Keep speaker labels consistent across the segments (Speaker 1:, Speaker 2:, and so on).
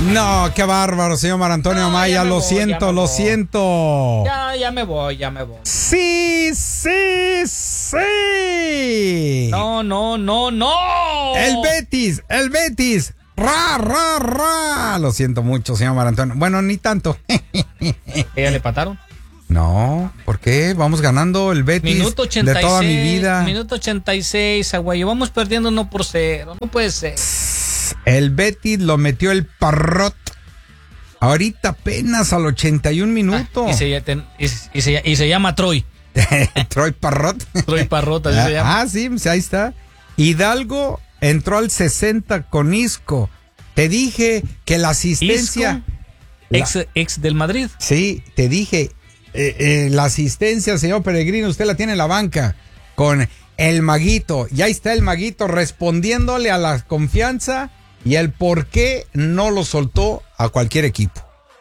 Speaker 1: No, qué bárbaro, señor Marantonio Maya. Lo siento.
Speaker 2: Ya me voy.
Speaker 1: Sí.
Speaker 2: No.
Speaker 1: El Betis. Ra. Lo siento mucho, señor Marantonio. Bueno, ni tanto.
Speaker 2: ¿Ya le pataron?
Speaker 1: No, ¿por qué? Vamos ganando el Betis
Speaker 2: Minuto 86,
Speaker 1: de toda mi vida.
Speaker 2: Minuto 86, Aguayo. Vamos perdiendo 1-0. No puede ser.
Speaker 1: El Betis lo metió el Parrot. Ahorita apenas al 81 minutos.
Speaker 2: Y se llama Troy.
Speaker 1: Troy Parrot.
Speaker 2: Troy Parrot, así se llama.
Speaker 1: Ah, sí, ahí está. Hidalgo entró al 60 con Isco. Te dije que la asistencia...
Speaker 2: Ex del Madrid.
Speaker 1: Sí, te dije, la asistencia, señor Peregrino, usted la tiene en la banca con el Maguito. Y ahí está el Maguito respondiéndole a la confianza y el por qué no lo soltó a cualquier equipo.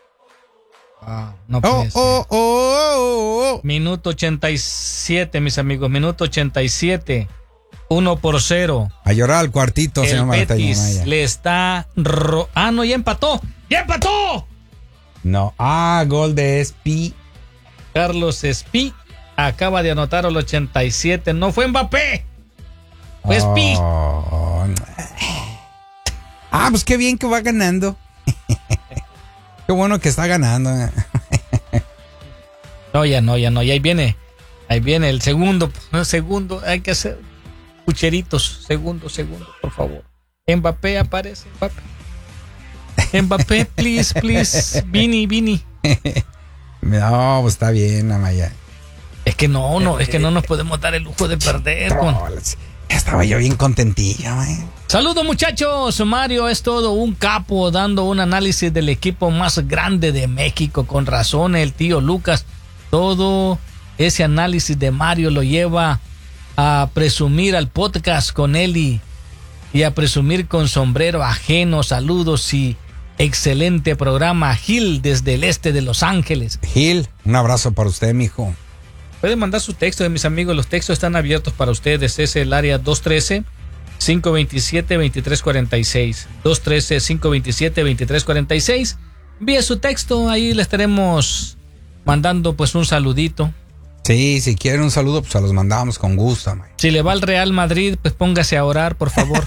Speaker 2: No puede ser. Minuto 87, mis amigos. Minuto 87. 1-0.
Speaker 1: A llorar al cuartito, señor Marantonio
Speaker 2: Betis
Speaker 1: Maya.
Speaker 2: le está... no, ya empató.
Speaker 1: No, gol de Espi.
Speaker 2: Carlos Espi acaba de anotar al 87. No fue Mbappé. Fue Espi.
Speaker 1: Pues qué bien que va ganando. Qué bueno que está ganando.
Speaker 2: No. Y ahí viene el segundo. Hay que hacer pucheritos. Segundo, por favor. Mbappé aparece. Mbappé, please. Vini.
Speaker 1: No, pues está bien, Amaya.
Speaker 2: Es que no nos podemos dar el lujo de perder.
Speaker 1: Estaba yo bien contentillo,
Speaker 2: Saludos, muchachos. Mario es todo un capo dando un análisis del equipo más grande de México. Con razón, el tío Lucas. Todo ese análisis de Mario lo lleva a presumir al podcast con él y a presumir con sombrero ajeno. Saludos y excelente programa. Gil desde el este de Los Ángeles.
Speaker 1: Gil, un abrazo para usted, mijo.
Speaker 2: Pueden mandar su texto, mis amigos. Los textos están abiertos para ustedes. Es el área 213-527-2346. 213-527-2346. Envíe su texto. Ahí le estaremos mandando pues un saludito.
Speaker 1: Sí, si quieren un saludo, pues se los mandamos con gusto, man.
Speaker 2: Si le va al Real Madrid, pues póngase a orar, por favor.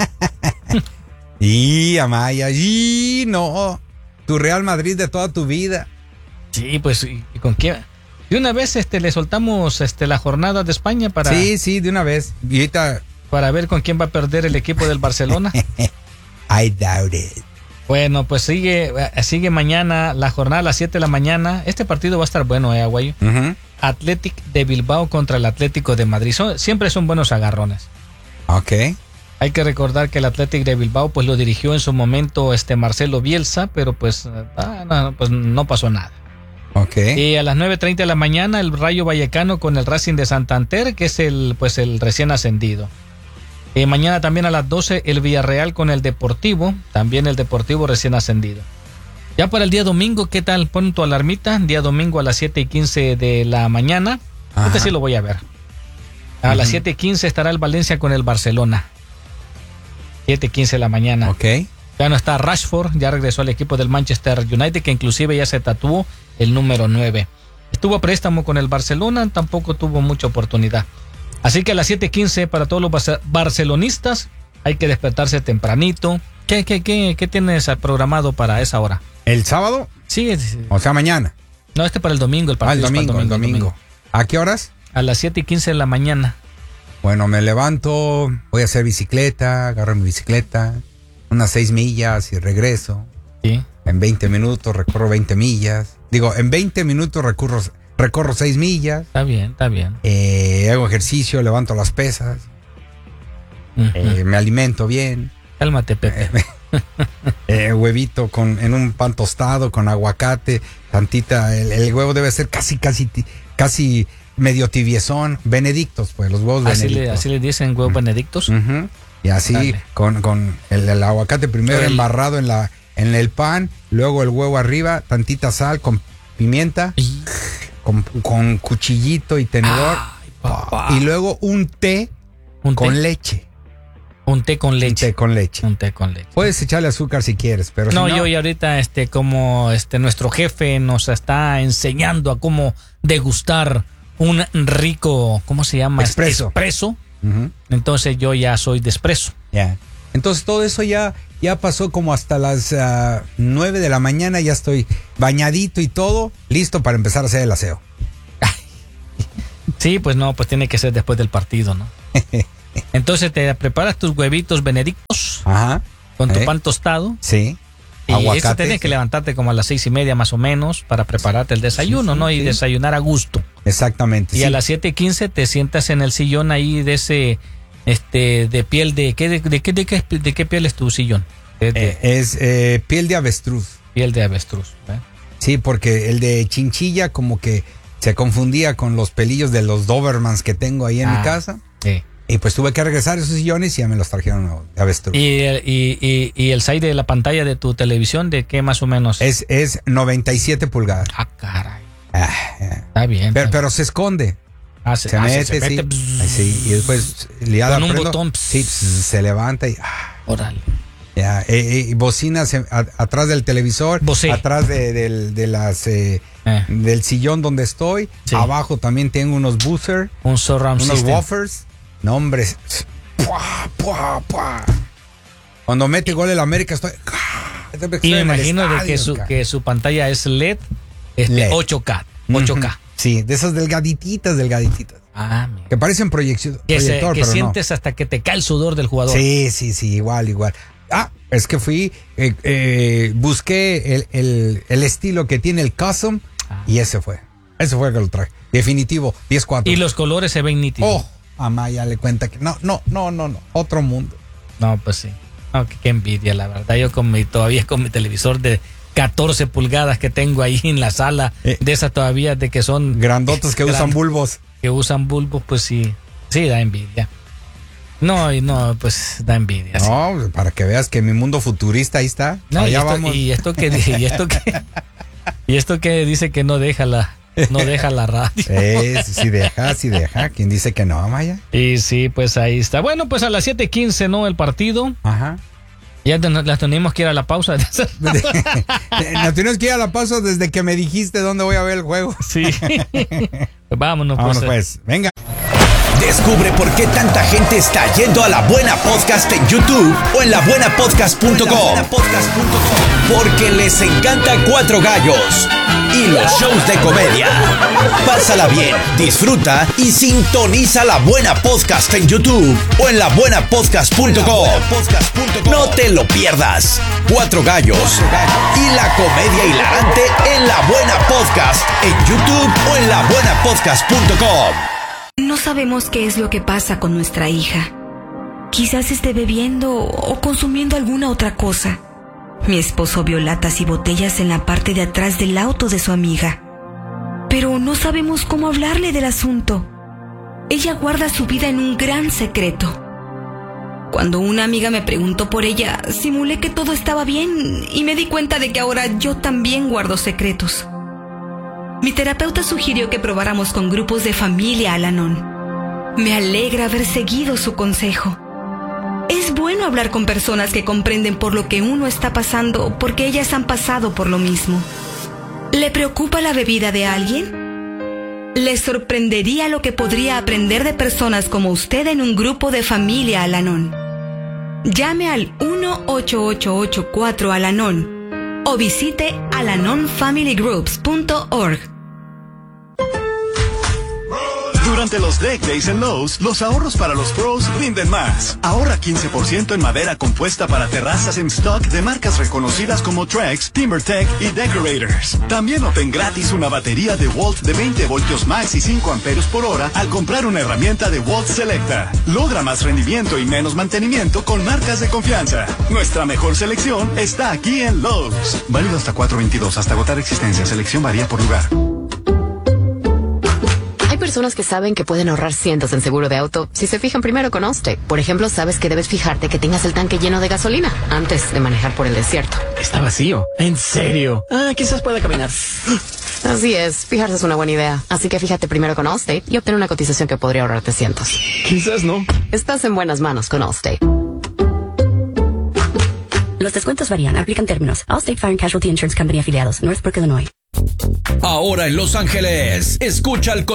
Speaker 1: Y Amaya, no. Tu Real Madrid de toda tu vida.
Speaker 2: Sí, pues, ¿y con quién? De una vez le soltamos la jornada de España para...
Speaker 1: Sí, de una vez. Y ahorita...
Speaker 2: Para ver con quién va a perder el equipo del Barcelona.
Speaker 1: I doubt it.
Speaker 2: Bueno, pues sigue mañana la jornada a las 7 de la mañana. Este partido va a estar bueno, Aguayo.
Speaker 1: Uh-huh.
Speaker 2: Athletic de Bilbao contra el Atlético de Madrid. Siempre son buenos agarrones.
Speaker 1: Ok.
Speaker 2: Hay que recordar que el Athletic de Bilbao pues lo dirigió en su momento Marcelo Bielsa, pero pues no pasó nada.
Speaker 1: Okay.
Speaker 2: Y a las 9:30 de la mañana el Rayo Vallecano con el Racing de Santander, que es el recién ascendido. Mañana también a las 12 el Villarreal con el Deportivo, también el Deportivo recién ascendido. Ya para el día domingo, ¿qué tal? Pon tu alarmita, día domingo a las 7:15 de la mañana. Creo que sí lo voy a ver. A las 7:15 estará el Valencia con el Barcelona. 7:15 de la mañana.
Speaker 1: Ok.
Speaker 2: Ya no está Rashford, ya regresó al equipo del Manchester United, que inclusive ya se tatuó el número 9. Estuvo a préstamo con el Barcelona, tampoco tuvo mucha oportunidad. Así que a las 7:15 para todos los barcelonistas hay que despertarse tempranito. ¿Qué tienes programado para esa hora?
Speaker 1: ¿El sábado?
Speaker 2: Sí.
Speaker 1: O sea, mañana.
Speaker 2: No, para el domingo. El partido
Speaker 1: el domingo. ¿A qué horas?
Speaker 2: A las 7:15 de la mañana.
Speaker 1: Bueno, me levanto, voy a hacer bicicleta, agarro mi bicicleta, unas 6 millas y regreso.
Speaker 2: Sí.
Speaker 1: En 20 minutos recorro 20 millas. Digo, en 20 minutos recorro 6 millas.
Speaker 2: Está bien.
Speaker 1: Hago ejercicio, levanto las pesas. Uh-huh. Me alimento bien.
Speaker 2: Cálmate, Pepe.
Speaker 1: Huevito en un pan tostado con aguacate, tantita. El huevo debe ser casi medio tibiezón. Benedictos, pues, los huevos benedictos.
Speaker 2: Así le dicen huevos benedictos.
Speaker 1: Uh-huh. Y así, dale. con el aguacate primero embarrado en el pan, luego el huevo arriba, tantita sal con pimienta, con cuchillito y tenedor.
Speaker 2: Ay,
Speaker 1: y luego un té con leche.
Speaker 2: Un té con leche.
Speaker 1: Un té con leche.
Speaker 2: Un té con leche.
Speaker 1: Puedes echarle azúcar si quieres, pero
Speaker 2: No,
Speaker 1: si no,
Speaker 2: yo y ahorita, como nuestro jefe nos está enseñando a cómo degustar un rico, ¿cómo se llama?
Speaker 1: Espresso. Uh-huh.
Speaker 2: Entonces yo ya soy de espresso.
Speaker 1: Ya. Entonces todo eso ya pasó como hasta las 9 de la mañana, ya estoy bañadito y todo, listo para empezar a hacer el aseo.
Speaker 2: Sí, pues no, pues tiene que ser después del partido, ¿no? Entonces te preparas tus huevitos benedictos.
Speaker 1: Ajá.
Speaker 2: Con tu pan tostado.
Speaker 1: Sí.
Speaker 2: Y
Speaker 1: aguacate,
Speaker 2: eso tienes que levantarte como a las 6:30 más o menos para prepararte el desayuno,
Speaker 1: sí,
Speaker 2: ¿no? Y desayunar a gusto.
Speaker 1: Exactamente.
Speaker 2: Y a las 7:15 te sientas en el sillón ahí de ese, de piel de qué piel es tu sillón?
Speaker 1: Es piel de avestruz.
Speaker 2: Piel de avestruz.
Speaker 1: Sí, porque el de chinchilla como que se confundía con los pelillos de los Dobermans que tengo ahí en mi casa.
Speaker 2: Sí.
Speaker 1: Y pues tuve que regresar esos sillones y ya me los trajeron de avestruz.
Speaker 2: ¿Y el size de la pantalla de tu televisión de qué más o menos?
Speaker 1: Es 97 pulgadas.
Speaker 2: Ah, caray.
Speaker 1: Está
Speaker 2: bien.
Speaker 1: Pero se esconde.
Speaker 2: Se
Speaker 1: mete,
Speaker 2: sí.
Speaker 1: Sí. Y después liada
Speaker 2: con un
Speaker 1: prendo,
Speaker 2: botón.
Speaker 1: Sí, se levanta y...
Speaker 2: Órale.
Speaker 1: Ya, y bocinas atrás del televisor, atrás de las del sillón donde estoy. Sí. Abajo también tengo unos booster,
Speaker 2: un surround
Speaker 1: unos
Speaker 2: system.
Speaker 1: woofers. No, hombre. Cuando mete gol el América estoy...
Speaker 2: Y me imagino estadio, de que su pantalla es LED, LED. 8K. 8K.
Speaker 1: Uh-huh. Sí, de esas delgadititas.
Speaker 2: Ah, mira.
Speaker 1: Que parecen proyector,
Speaker 2: que
Speaker 1: pero
Speaker 2: sientes
Speaker 1: no.
Speaker 2: hasta que te cae el sudor del jugador.
Speaker 1: Sí, igual. Es que fui, busqué el estilo que tiene el Custom y ese fue que lo traje. Definitivo, 10-4.
Speaker 2: Y los colores se ven nítidos.
Speaker 1: Oh, Amaya le cuenta que no, otro mundo.
Speaker 2: No, pues sí. No, qué envidia, la verdad. Yo todavía con mi televisor de 14 pulgadas que tengo ahí en la sala, de esas todavía de que son...
Speaker 1: Grandotas que usan bulbos.
Speaker 2: Que usan bulbos, pues sí, da envidia. No, pues da envidia.
Speaker 1: No, sí. Para que veas que mi mundo futurista ahí está.
Speaker 2: No,
Speaker 1: allá
Speaker 2: vamos. Y esto que dice que no deja la radio.
Speaker 1: Sí deja. ¿Quién dice que no, Amaya?
Speaker 2: Y sí, pues ahí está. Bueno, pues a las 7:15, ¿no? El partido.
Speaker 1: Ajá.
Speaker 2: Ya las tenemos que ir a la pausa.
Speaker 1: Nos tenemos que ir a la pausa desde que me dijiste dónde voy a ver el juego.
Speaker 2: Sí. Pues vámonos
Speaker 1: pues. Venga.
Speaker 3: Descubre por qué tanta gente está yendo a La Buena Podcast en YouTube o en labuenapodcast.com. Porque les encanta Cuatro Gallos y los shows de comedia. Pásala bien, disfruta y sintoniza La Buena Podcast en YouTube o en labuenapodcast.com. No te lo pierdas. Cuatro Gallos y la comedia hilarante en La Buena Podcast en YouTube o en labuenapodcast.com.
Speaker 4: No sabemos qué es lo que pasa con nuestra hija. Quizás esté bebiendo o consumiendo alguna otra cosa. Mi esposo vio latas y botellas en la parte de atrás del auto de su amiga. Pero no sabemos cómo hablarle del asunto. Ella guarda su vida en un gran secreto. Cuando una amiga me preguntó por ella, simulé que todo estaba bien y me di cuenta de que ahora yo también guardo secretos. Mi terapeuta sugirió que probáramos con grupos de familia Al-Anon. Me alegra haber seguido su consejo. Es bueno hablar con personas que comprenden por lo que uno está pasando, porque ellas han pasado por lo mismo. ¿Le preocupa la bebida de alguien? ¿Le sorprendería lo que podría aprender de personas como usted en un grupo de familia Al-Anon? Llame al 1-8884 Al-Anon o visite alanonfamilygroups.org.
Speaker 5: Durante los Deck Days en Lowe's, los ahorros para los pros rinden más. Ahorra 15% en madera compuesta para terrazas en stock de marcas reconocidas como Trex, TimberTech y Decorators. También obtén gratis una batería de Walt de 20 voltios max y 5 amperios por hora al comprar una herramienta de Walt Selecta. Logra más rendimiento y menos mantenimiento con marcas de confianza. Nuestra mejor selección está aquí en Lowe's. Válido hasta 4/22, hasta agotar existencia. Selección varía por lugar.
Speaker 6: Hay personas que saben que pueden ahorrar cientos en seguro de auto si se fijan primero con Allstate. Por ejemplo, sabes que debes fijarte que tengas el tanque lleno de gasolina antes de manejar por el desierto.
Speaker 7: Está vacío. ¿En serio? Quizás pueda caminar.
Speaker 6: Así es, fijarse es una buena idea. Así que fíjate primero con Allstate y obtén una cotización que podría ahorrarte cientos.
Speaker 7: Quizás no.
Speaker 6: Estás en buenas manos con Allstate.
Speaker 8: Los descuentos varían. Aplican términos. Allstate Fire and Casualty Insurance Company afiliados. Northbrook, Illinois.
Speaker 3: Ahora en Los Ángeles, escucha el